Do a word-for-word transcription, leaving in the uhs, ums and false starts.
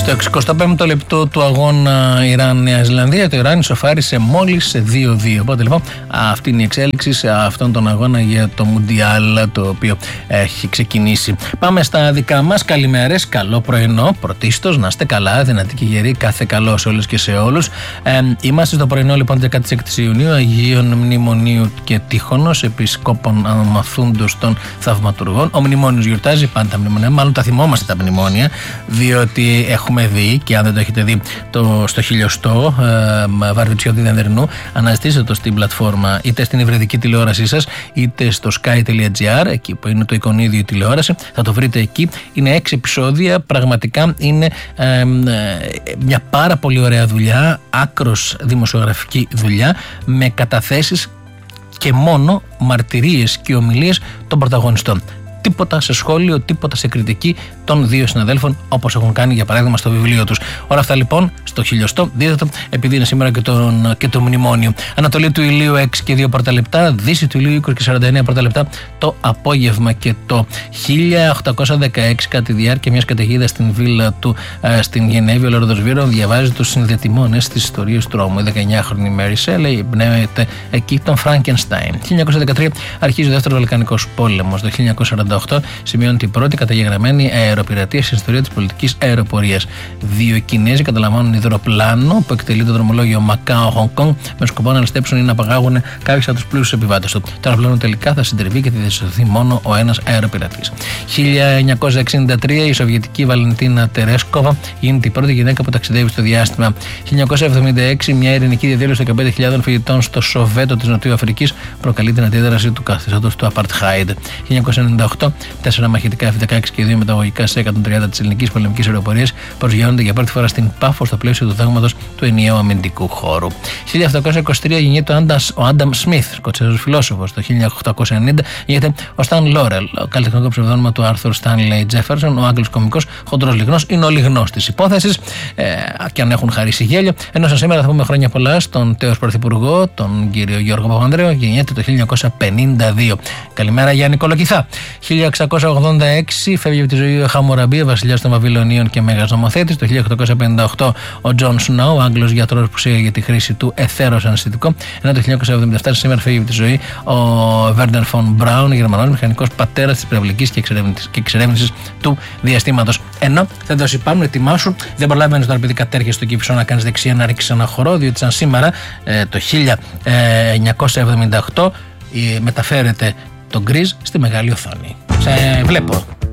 Στο εξηκοστό πέμπτο λεπτό του αγώνα Ιράν-Νέα Ζηλανδία, το Ιράν ισοφάρισε μόλις σε δύο δύο. Οπότε λοιπόν αυτή είναι η εξέλιξη σε αυτόν τον αγώνα για το Μουντιάλ, το οποίο έχει ξεκινήσει. Πάμε στα δικά μας. Καλημέρες, καλό πρωινό. Πρωτίστως, να είστε καλά, δυνατοί και γεροί. Κάθε καλό σε όλες και σε όλους. Ε, είμαστε στο πρωινό λοιπόν δεκαέξι Ιουνίου, Αγίων Μνημονίου και Τείχωνος, Επισκόπων Αμαθούντος των Θαυματουργών. Ο Μνημόνιος γιορτάζει πάντα τα μνημόνια. Μάλλον τα θυμόμαστε τα μνημόνια, διότι έχουμε δει, και αν δεν το έχετε δει, το, στο χιλιοστό ε, Βαρβιτσιώτη Δενδερνού, αναζητήστε το στην πλατφόρμα είτε στην υβριδική τηλεόρασή σας είτε στο sky τελεία gr, εκεί που είναι το εικονίδιο τηλεόραση. Θα το βρείτε εκεί. Είναι έξι επεισόδια. Πραγματικά είναι ε, ε, μια πάρα πολύ ωραία δουλειά, άκρος δημοσιογραφική δουλειά, με καταθέσεις και μόνο μαρτυρίες και ομιλίες των πρωταγωνιστών. Τίποτα σε σχόλιο, τίποτα σε κριτική των δύο συναδέλφων, όπως έχουν κάνει για παράδειγμα στο βιβλίο τους. Όλα αυτά λοιπόν στο χιλιοστό, δείτε το, επειδή είναι σήμερα και, τον, και το μνημόνιο. Ανατολή του ηλίου έξι και δύο πρώτα λεπτά, δύση του ηλίου είκοσι και σαράντα εννέα πρώτα λεπτά το απόγευμα. Και το χίλια οκτακόσια δεκαέξι, κατά τη διάρκεια μιας καταιγίδας στην βίλα του ε, στην Γενέβη, ο Λόρδος Βίρον διαβάζει τους συνδετημόνες της ιστορίας του τρόμου. Η δεκαεννιάχρονη Μέρι Σέλεϊ εμπνέεται εκεί τον Φράγκενστάιν. χίλια εννιακόσια δεκατρία αρχίζει ο δεύτερος Βαλκανικός πόλεμος. Το χίλια εννιακόσια σαράντα οκτώ σημειώνει την πρώτη καταγεγραμμένη αεροπειρατεία στην ιστορία της πολιτικής αεροπορίας. Δύο Κινέζοι καταλαμβάνουν υδροπλάνο που εκτελεί το δρομολόγιο Μακάο-Χονγκ-Κονγκ με σκοπό να ληστέψουν ή να απαγάγουν κάποιους από τους πλούσιους επιβάτες του. Το αεροπλάνο τελικά θα συντριβεί και θα διασωθεί μόνο ο ένας αεροπειρατής. χίλια εννιακόσια εξήντα τρία η Σοβιετική Βαλεντίνα Τερέσκοβα γίνεται η πρώτη γυναίκα που ταξιδεύει στο διάστημα. χίλια εννιακόσια εβδομήντα έξι μια ειρηνική διαδήλωση δεκαπέντε χιλιάδων φοιτητών στο Σοβέτο της Νοτιού Αφρικής προκαλεί την αντίδραση του καθεστώτος του Απαρτχάιντ. χίλια εννιακόσια ενενήντα οκτώ τέσσερα μαχητικά εφ δεκαέξι και δύο μεταγωγικά σε εκατόν τριάντα της ελληνικής πολεμικής αεροπορίας προσγειώνονται για πρώτη φορά στην Πάφο στο πλαίσιο του δόγματος του ενιαίου αμυντικού χώρου. χίλια επτακόσια είκοσι τρία γεννιέται ο Άνταμ Σμιθ, σκοτσέζος φιλόσοφος. Το χίλια οκτακόσια ενενήντα γεννιέται ο Σταν Λόρελ, ο καλλιτεχνικό ψευδόνυμα του Άρθουρ Στάνλεϊ Τζέφερσον, ο Άγγλος κωμικός χοντρός λιγνός, είναι ο λιγνός της υπόθεσης, ε, και αν έχουν χαρίσει γέλιο. Ενώ σήμερα θα πούμε χρόνια πολλά στον τέος πρωθυπουργό, τον κύριο Γιώργο Παπανδρέου, γεννιέται το χίλια εννιακόσια πενήντα δύο. Καλημέρα Γιάννη Κολοκυθά. χίλια εξακόσια ογδόντα έξι φεύγει από τη ζωή ο Χαμουραμπί, βασιλιάς των Βαβυλωνίων και μέγας νομοθέτης. Το χίλια οκτακόσια πενήντα οκτώ ο Τζον Σνόου, ο Άγγλος γιατρός που ξέρει για τη χρήση του εθέρος αναισθητικό. Ενώ το χίλια εννιακόσια εβδομήντα επτά σήμερα φεύγει από τη ζωή ο Βέρνερ φον Μπράουν, Γερμανός μηχανικός πατέρας της πυραυλικής και εξερεύνησης του διαστήματος. Ενώ θα το υπάρχουν, ετοιμάσου, δεν προλαβαίνεις τώρα επειδή κατέρχεσαι στο Κύψο να κάνεις δεξιά να ρίξεις ένα χορό, διότι σαν σήμερα ε, το χίλια εννιακόσια εβδομήντα οκτώ ε, μεταφέρεται το γκριζ στη μεγάλη οθόνη. Σε βλέπω.